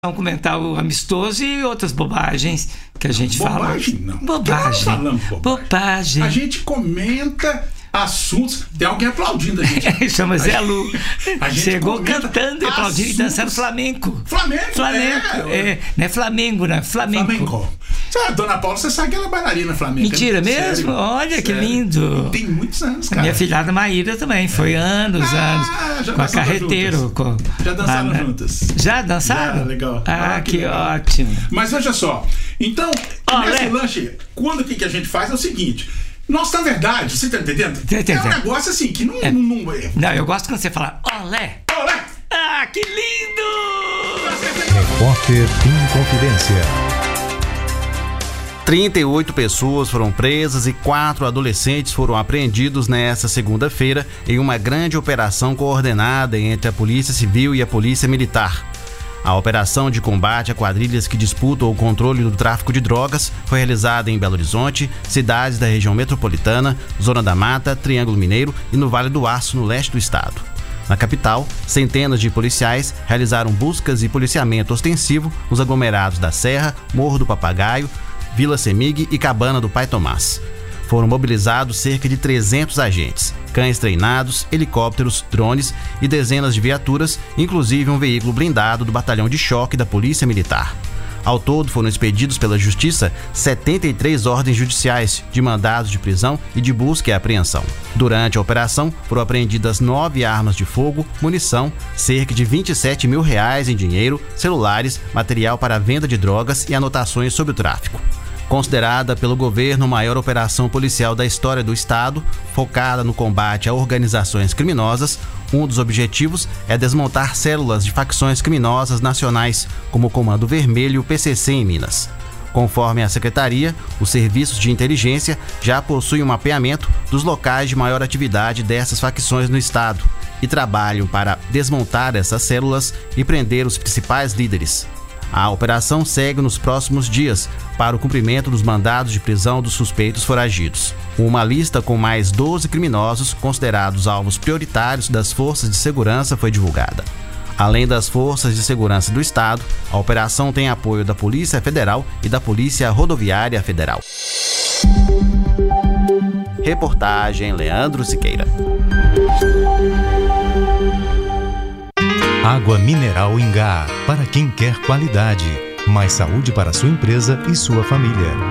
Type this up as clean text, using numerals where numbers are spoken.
comentar o amistoso e outras bobagens que a gente fala. Bobagem não. Bobagem. A gente comenta assuntos. Tem alguém aplaudindo a gente. Chama Zé Lu. Chegou comenta cantando, aplaudindo e dançando flamenco. Flamengo? Não é Flamengo, né? Flamenco. Dona Paula, você sabe que ela é bailarina flamenca. Mentira mesmo? Sério? Olha que lindo. Tem muitos anos, cara. Minha filhada Maíra também, foi anos com a Carreteiro. Já dançaram juntas? Já dançaram? Já, legal. Que legal. ótimo. Mas veja só, então, nesse lanche, quando que a gente faz é o seguinte. Nós, na verdade, você tá entendendo? É um negócio assim que não é. Não, eu gosto quando você fala olé. Olé! Que lindo! Repórter Inconfidência. 38 pessoas foram presas e 4 adolescentes foram apreendidos nesta segunda-feira em uma grande operação coordenada entre a Polícia Civil e a Polícia Militar. A operação de combate a quadrilhas que disputam o controle do tráfico de drogas foi realizada em Belo Horizonte, cidades da região metropolitana, Zona da Mata, Triângulo Mineiro e no Vale do Aço, no leste do estado. Na capital, centenas de policiais realizaram buscas e policiamento ostensivo nos aglomerados da Serra, Morro do Papagaio, Vila Semig e Cabana do Pai Tomás. Foram mobilizados cerca de 300 agentes, cães treinados, helicópteros, drones e dezenas de viaturas, inclusive um veículo blindado do Batalhão de Choque da Polícia Militar. Ao todo, foram expedidos pela Justiça 73 ordens judiciais de mandados de prisão e de busca e apreensão. Durante a operação, foram apreendidas 9 armas de fogo, munição, cerca de R$27 mil em dinheiro, celulares, material para a venda de drogas e anotações sobre o tráfico. Considerada pelo governo a maior operação policial da história do estado, focada no combate a organizações criminosas, um dos objetivos é desmontar células de facções criminosas nacionais, como o Comando Vermelho e o PCC em Minas. Conforme a Secretaria, os serviços de inteligência já possuem um mapeamento dos locais de maior atividade dessas facções no estado e trabalham para desmontar essas células e prender os principais líderes. A operação segue nos próximos dias para o cumprimento dos mandados de prisão dos suspeitos foragidos. Uma lista com mais 12 criminosos considerados alvos prioritários das forças de segurança foi divulgada. Além das forças de segurança do estado, a operação tem apoio da Polícia Federal e da Polícia Rodoviária Federal. Reportagem Leandro Siqueira. Água mineral Ingá, para quem quer qualidade, mais saúde para sua empresa e sua família.